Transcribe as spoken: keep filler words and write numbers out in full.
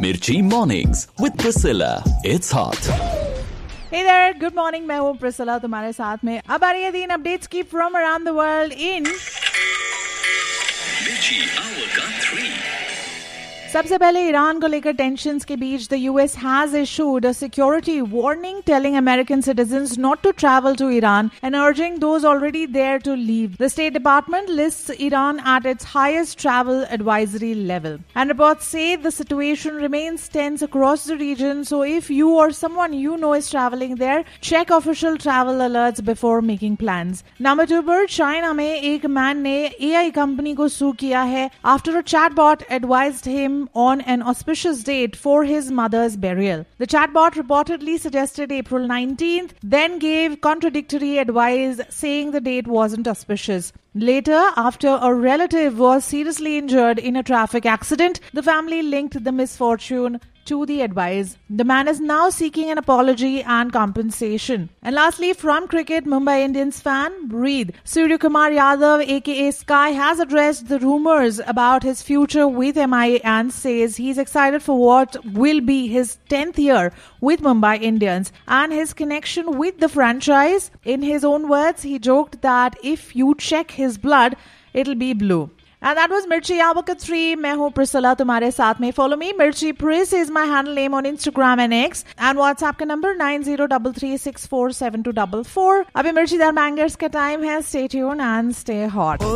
Mirchi Mornings with Priscilla. It's hot. Hey there, good morning. मैं हूँ Priscilla तुम्हारे साथ में. अब आ रही है तीन अपडेट्स की from around the world in Mirchi Hour का three. सबसे पहले ईरान को लेकर टेंशंस के बीच the US has issued a security warning telling American citizens not to travel to Iran and urging those already there to leave. The State Department lists Iran at its highest travel advisory level. And reports say the situation remains tense across the region, so if you or someone you know is traveling there, check official travel alerts before making plans. Number two पर China में एक man ने A I company को सू किया है after a chatbot advised him on an auspicious date for his mother's burial. The chatbot reportedly suggested April nineteenth, then gave contradictory advice saying the date wasn't auspicious. Later, after a relative was seriously injured in a traffic accident, the family linked the misfortune to the advice. The man is now seeking an apology and compensation. And lastly, from cricket, Mumbai Indians fan, breathe. Surya Kumar Yadav, aka Sky, has addressed the rumors about his future with M I and says he's excited for what will be his tenth year with Mumbai Indians and his connection with the franchise. In his own words, he joked that if you check his blood, it'll be blue. And that was Mirchi Hour ka three. मैं हूँ Priscilla तुम्हारे साथ में. Follow me. Mirchi Pris is my handle name on Instagram and X. And WhatsApp का number nine zero three three six four seven two four four. अभी Mirchi Dar Bangers का time है. Stay tuned and stay hot.